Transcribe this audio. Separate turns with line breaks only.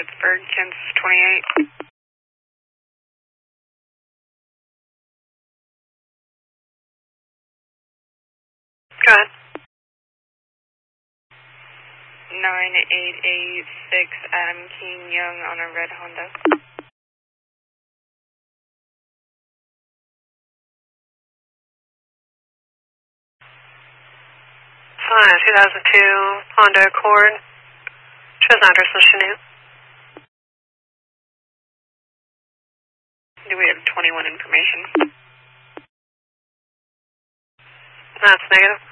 Pittsburgh, Kansas 28. Go ahead. 9886 Adam King Young on a red Honda. Fine, 2002 Honda Accord. Shows an address with Chanute. Do we have 21 information? That's negative.